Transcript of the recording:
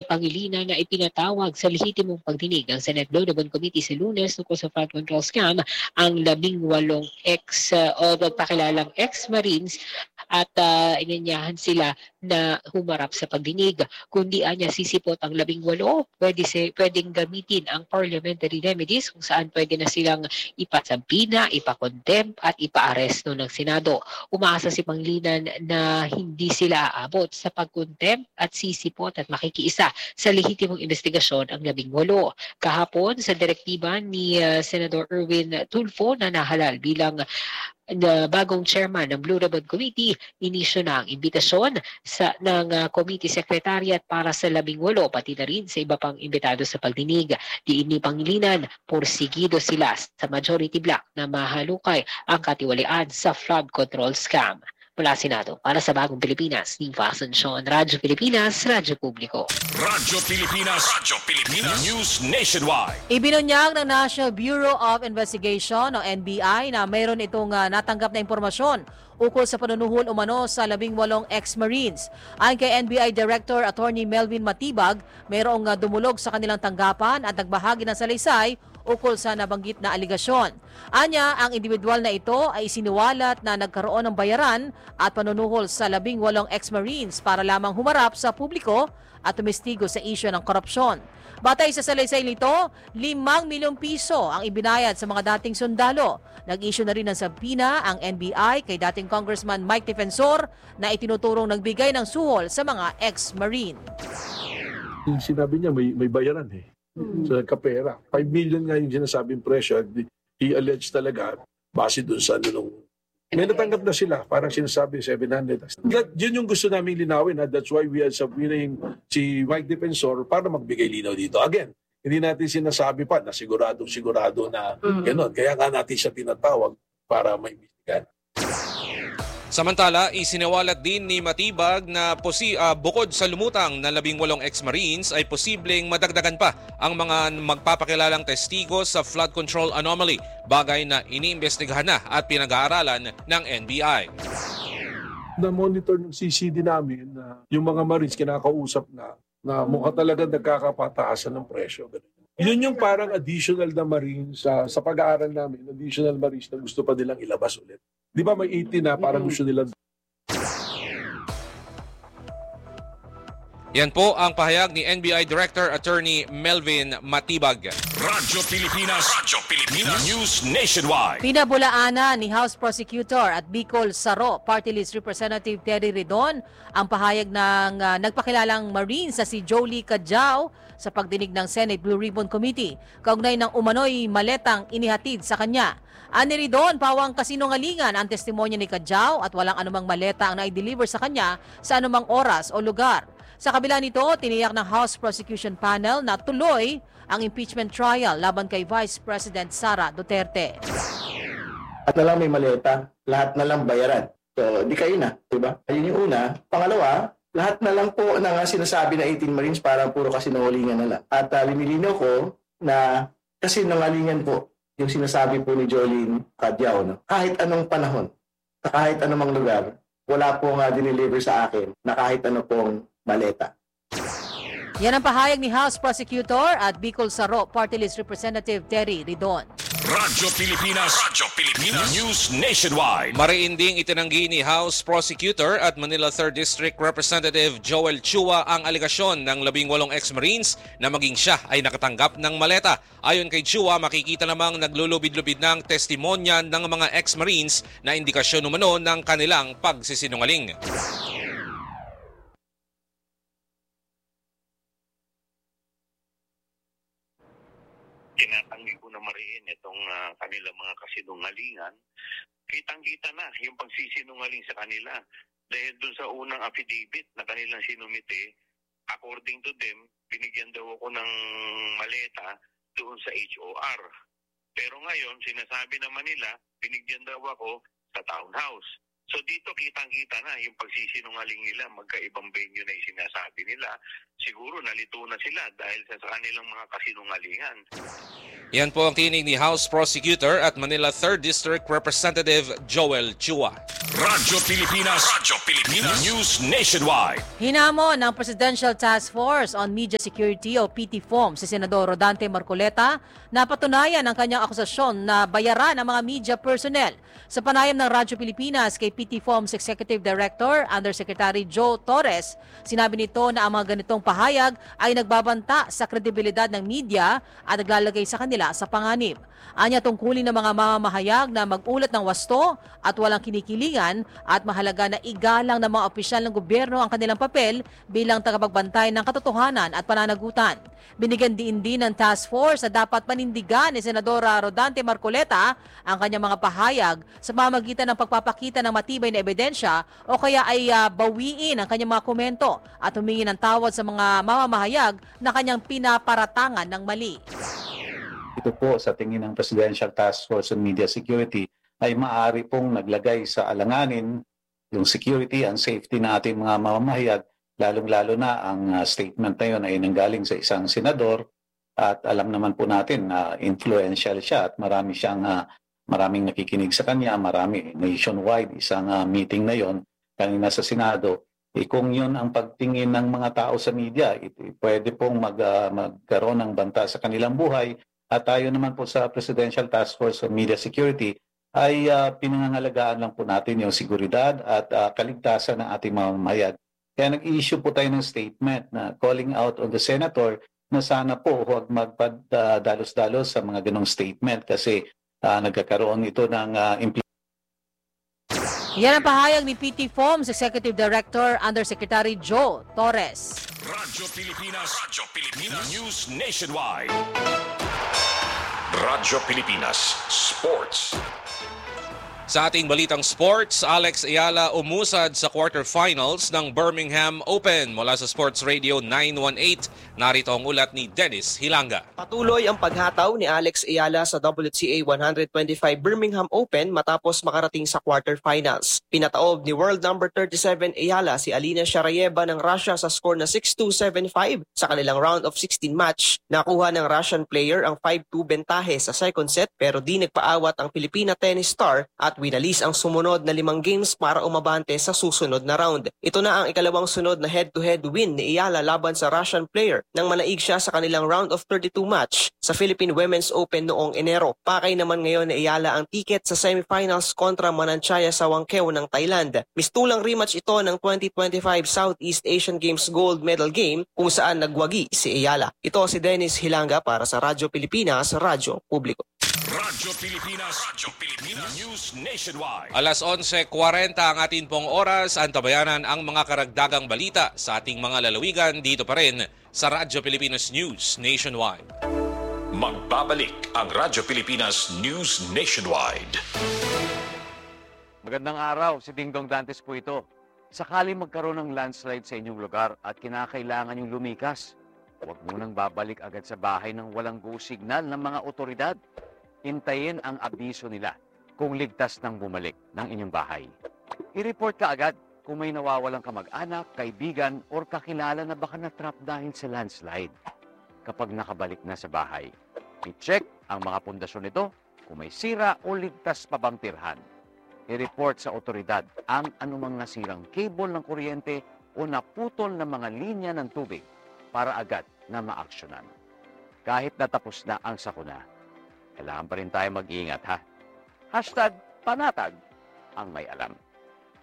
Pangilinan na ipinatawag sa lehitimong pagdinig ng Senate Blue Ribbon Committee sa Lunes tungkol sa flood control scam ang 18 pakilalang ex-Marines at inanyahan sila na humarap sa pagdinig. Kundi anya sisipot ang 18, pwedeng gamitin ang parliamentary remedies kung saan pwede na silang ipasampina, ipakontempt at ipaaresto ng Senado. Umaasa si Pangilinan na hindi sila aabot sa pagkontempt at sisipot at makikiisa sa lehitimong investigasyon ang 18. Kahapon sa direktiba ni Senador Erwin Tulfo na nahalal bilang bagong chairman ng Blue Ribbon Committee, inisyo na ang imbitasyon ng Committee Secretariat para sa 18 pati na rin sa iba pang imbitado sa pagdinig. Diin ni Pangilinan, porsigido sila sa majority block na mahalukay ang katiwalian sa flood control scam. Mula Senado, para sa Bagong Pilipinas, Niva Asuncion, Radyo Pilipinas, Radyo Publiko. Radyo Pilipinas, News Nationwide. Ibinunyag ng National Bureau of Investigation o NBI na mayroon itong natanggap na impormasyon ukol sa panunuhol umano sa 18 ex-Marines. Ayon kay NBI Director Attorney Melvin Matibag, mayroong dumulog sa kanilang tanggapan at nagbahagi ng salaysay ukol sa nabanggit na aligasyon. Anya, ang individual na ito ay isiniwalat na nagkaroon ng bayaran at panunuhol sa 18 ex-Marines para lamang humarap sa publiko at tumistigo sa isyu ng korupsyon. Batay sa salaysay nito, 5 milyong piso ang ibinayad sa mga dating sundalo. Nag-issue na rin ng sabina ang NBI kay dating Congressman Mike Defensor na itinuturong nagbigay ng suhol sa mga ex-Marine. Sinabi niya may bayaran sa kapera. 5 million nga yung sinasabing presyo. I-allege talaga base dun sa may natanggap na sila. Parang sinasabi 700. Yun yung gusto namin linawin. That's why we are subpoenaing si Mike Defensor para magbigay linaw dito. Again, hindi natin sinasabi pa na sigurado na gano'n. Kaya nga natin siya tinatawag para maimbestigahan. Samantala, isiniwalat din ni Matibag na bukod sa lumutang na 18 ex-Marines ay posibleng madagdagan pa ang mga magpapakilalang testigo sa flood control anomaly, bagay na iniimbestigahan na at pinag-aaralan ng NBI. Na-monitor ng CCD namin na yung mga Marines kinakausap na mukha talaga nagkakapataasan ng presyo. Yun yung parang additional na Marines sa pag-aaral namin, additional Marines na gusto pa nilang ilabas ulit. Di ba may 18 na parang gusto nila? Yan po ang pahayag ni NBI Director Attorney Melvin Matibag. Radyo Pilipinas, News Nationwide. Pinabulaanan ni House Prosecutor at Bicol Saro Party List Representative Terry Ridon ang pahayag ng nagpakilalang Marine sa si Jolie Cadiao sa pagdinig ng Senate Blue Ribbon Committee kaugnay ng umano'y maletang inihatid sa kanya. Ani Ridon, pawang kasinungalingan ang testimonya ni Cadiao at walang anumang maleta ang na-deliver sa kanya sa anumang oras o lugar. Sa kabila nito, tiniyak ng House Prosecution Panel na tuloy ang impeachment trial laban kay Vice President Sara Duterte. At na lang may maleta, lahat na lang bayaran. So, di kayo na, diba? Ayun yung una. Pangalawa, lahat na lang po na sinasabi na 18 Marines parang puro kasinungalingan na lang. At linilinaw ko na kasinungalingan po yung sinasabi po ni Jolene Cadiao. No? Kahit anong panahon, kahit anumang lugar, wala pong dineliver sa akin na kahit ano pong maleta. Yan ang pahayag ni House Prosecutor at Bicol Saro Party List Representative Terry Ridon. Radyo Pilipinas, News Nationwide. Mariinding itinanggi ni House Prosecutor at Manila 3rd District Representative Joel Chua ang aligasyon ng 18 ex-Marines na maging siya ay nakatanggap ng maleta. Ayon kay Chua, makikita namang naglulubid-lubid ng testimonya ng mga ex-Marines na indikasyon umano ng kanilang pagsisinungaling. Tinatanggi ko na mariin itong kanilang mga kasinungalingan. Kitang-kita na yung pagsisinungaling sa kanila. Dahil doon sa unang affidavit na kanilang sinumite, according to them, binigyan daw ako ng maleta doon sa HOR. Pero ngayon, sinasabi naman nila, binigyan daw ako sa townhouse. So dito kitang-kita na yung pagsisinungaling nila, magkaibang venue na yung sinasabi nila. Siguro nalito na sila dahil sa kanilang mga kasinungalingan. Yan po ang tinig ni House Prosecutor at Manila 3rd District Representative Joel Chua. Radyo Pilipinas News Nationwide. Hinamon ng Presidential Task Force on Media Security o PTFOM si Senador Rodante Marcoleta na patunayan ang kanyang akusasyon na bayaran ang mga media personnel. Sa panayam ng Radyo Pilipinas kay PTFOM's Executive Director, Undersecretary Joe Torres, sinabi nito na ang mga ganitong pahayag ay nagbabanta sa kredibilidad ng media at naglalagay sa kanila sa panganib. Anya tungkulin ng mga mamamahayag na mag-ulat ng wasto at walang kinikilingan at mahalaga na igalang ng mga opisyal ng gobyerno ang kanilang papel bilang tagapagbantay ng katotohanan at pananagutan. Binigyan din ng task force na dapat panindigan ni Senadora Rodante Marcoleta ang kanyang mga pahayag sa pamamagitan ng pagpapakita ng matibay na ebidensya o kaya ay bawiin ang kanyang mga komento at humingi ng tawad sa mga mamamahayag na kanyang pinaparatangan ng mali. Ito po sa tingin ng Presidential Task Force on Media Security ay maaari pong naglagay sa alanganin yung security and safety na ating mga mamamahayag, lalong-lalo na ang statement na yun ay nanggaling sa isang senador at alam naman po natin na influential siya at maraming nakikinig sa kanya, marami nationwide, isang meeting na yon kanina sa Senado. Kung yun ang pagtingin ng mga tao sa media, pwede pong magkaroon ng banta sa kanilang buhay. At tayo naman po sa Presidential Task Force on Media Security ay pinangangalagaan lang po natin yung seguridad at kaligtasan ng ating mamamahayag. Kaya nag-issue po tayo ng statement na calling out on the Senator na sana po huwag magpadalos-dalos sa mga ganong statement kasi nagkakaroon ito ng Yan ang pahayag ni PTFOM's Executive Director Undersecretary Joe Torres. Radyo Pilipinas News Nationwide. Radyo Pilipinas Sports. Sa ating balitang sports, Alex Ayala umusad sa quarterfinals ng Birmingham Open. Mula sa Sports Radio 918, narito ang ulat ni Dennis Hilanga. Patuloy ang paghataw ni Alex Ayala sa WTA 125 Birmingham Open matapos makarating sa quarterfinals. Pinataob ni world number 37 Ayala si Alina Sharayeva ng Russia sa score na 6-2, 7-5 sa kanilang round of 16 match. Nakuha ng Russian player ang 5-2 bentahe sa second set pero di nagpaawat ang Filipina tennis star at winalis ang sumunod na 5 games para umabante sa susunod na round. Ito na ang ikalawang sunod na head-to-head win ni Ayala laban sa Russian player nang manaig siya sa kanilang round of 32 match sa Philippine Women's Open noong Enero. Pakay naman ngayon ni Ayala ang ticket sa semifinals kontra Mananchaya sa Wangkeo ng Thailand. Mistulang rematch ito ng 2025 Southeast Asian Games gold medal game kung saan nagwagi si Ayala. Ito si Dennis Hilanga para sa Radyo Pilipinas, Radyo Publiko. Radyo Pilipinas News Nationwide. Alas 11:40 ang atin pong oras. Antabayanan ang mga karagdagang balita sa ating mga lalawigan dito pa rin sa Radyo Pilipinas News Nationwide. Magbabalik ang Radyo Pilipinas News Nationwide. Magandang araw, si Dingdong Dantes po ito. Sakali magkaroon ng landslide sa inyong lugar at kinakailangan yung lumikas, huwag munang babalik agad sa bahay ng walang go signal ng mga otoridad. Hintayin ang abiso nila kung ligtas nang bumalik ng inyong bahay. I-report ka agad kung may nawawalang kamag-anak, kaibigan, or kakilala na baka na-trap dahil sa landslide. Kapag nakabalik na sa bahay, i-check ang mga pundasyon nito kung may sira o ligtas pa bang tirhan. I-report sa otoridad ang anumang nasirang cable ng kuryente o naputol na mga linya ng tubig para agad na maaksyonan. Kahit natapos na ang sakuna, kailangan pa rin tayo mag-iingat ha. #panatag ang may alam.